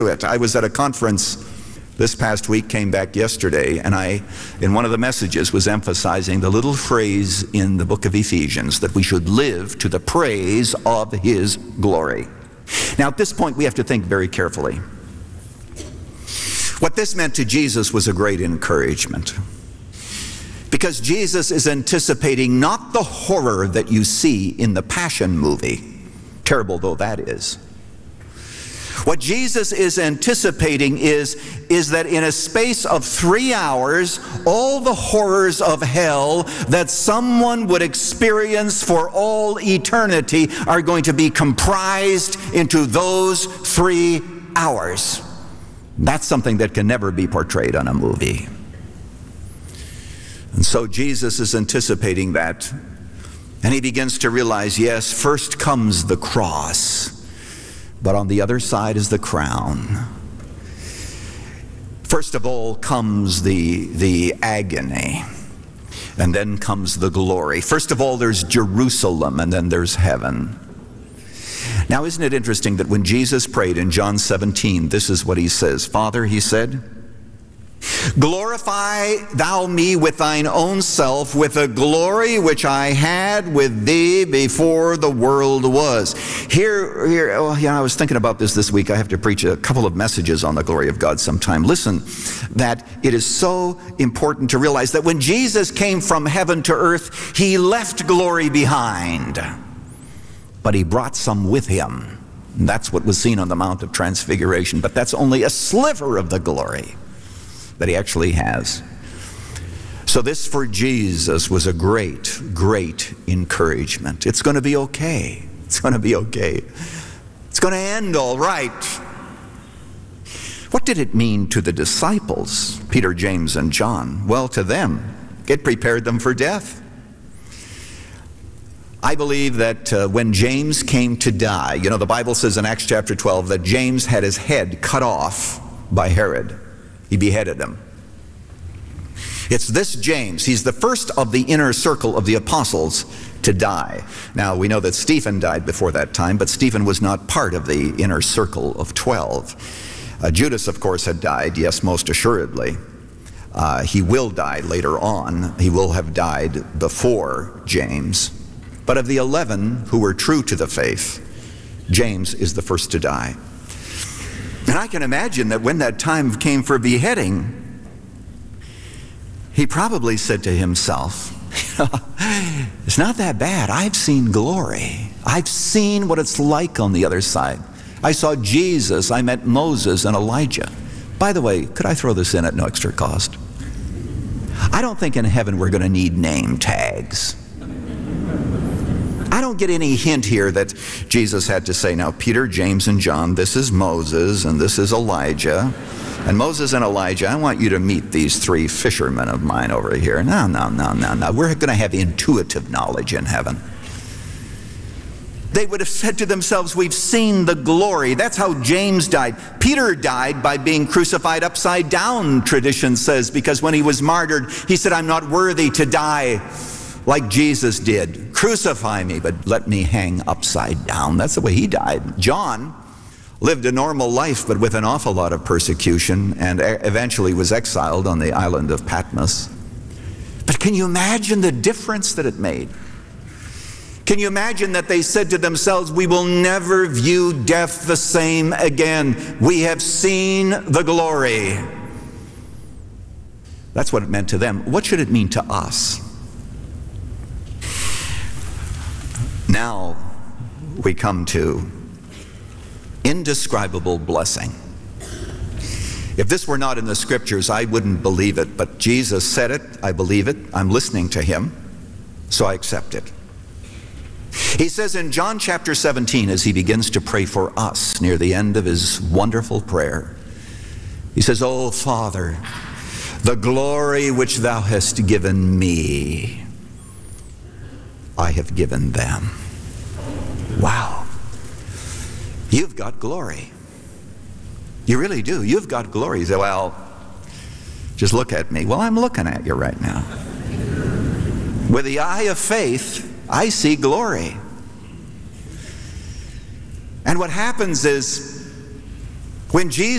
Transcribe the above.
I was at a conference this past week, came back yesterday, and in one of the messages, was emphasizing the little phrase in the book of Ephesians that we should live to the praise of His glory. Now, at this point, we have to think very carefully. What this meant to Jesus was a great encouragement, because Jesus is anticipating not the horror that you see in the Passion movie, terrible though that is. What Jesus is anticipating is that in a space of 3 hours, all the horrors of hell that someone would experience for all eternity are going to be comprised into those 3 hours. That's something that can never be portrayed on a movie. And so Jesus is anticipating that, and he begins to realize, yes, first comes the cross, but on the other side is the crown. First of all comes the agony, and then comes the glory. First of all, there's Jerusalem, and then there's heaven. Now, isn't it interesting that when Jesus prayed in John 17, this is what he says. Father, he said, glorify thou me with thine own self, with the glory which I had with thee before the world was. I was thinking about this week. I have to preach a couple of messages on the glory of God sometime. Listen, that it is so important to realize that when Jesus came from heaven to earth, he left glory behind, but he brought some with him. And that's what was seen on the Mount of Transfiguration, but that's only a sliver of the glory that he actually has. So this for Jesus was a great, great encouragement. It's going to be okay. It's going to be okay. It's going to end all right. What did it mean to the disciples, Peter, James, and John? Well, to them, it prepared them for death. I believe that when James came to die, the Bible says in Acts chapter 12 that James had his head cut off by Herod. He beheaded him. It's this James. He's the first of the inner circle of the apostles to die. Now, we know that Stephen died before that time, but Stephen was not part of the inner circle of 12. Judas, of course, had died, yes, most assuredly. He will die later on. He will have died before James. But of the 11 who were true to the faith, James is the first to die. And I can imagine that when that time came for beheading, he probably said to himself, it's not that bad. I've seen glory. I've seen what it's like on the other side. I saw Jesus. I met Moses and Elijah. By the way, could I throw this in at no extra cost? I don't think in heaven we're going to need name tags. I don't get any hint here that Jesus had to say, now, Peter, James, and John, this is Moses, and this is Elijah. And Moses and Elijah, I want you to meet these 3 fishermen of mine over here. No. We're going to have intuitive knowledge in heaven. They would have said to themselves, we've seen the glory. That's how James died. Peter died by being crucified upside down, tradition says, because when he was martyred, he said, I'm not worthy to die like Jesus did. Crucify me, but let me hang upside down. That's the way he died. John lived a normal life, but with an awful lot of persecution, and eventually was exiled on the island of Patmos. But can you imagine the difference that it made? Can you imagine that they said to themselves, we will never view death the same again. We have seen the glory. That's what it meant to them. What should it mean to us? Now we come to indescribable blessing. If this were not in the scriptures, I wouldn't believe it, but Jesus said it, I believe it, I'm listening to him, so I accept it. He says in John chapter 17, as he begins to pray for us near the end of his wonderful prayer, he says, "O Father, the glory which thou hast given me, I have given them." Wow. You've got glory. You really do. You've got glory. You say, well, just look at me. Well, I'm looking at you right now. With the eye of faith, I see glory. And what happens is, When Jesus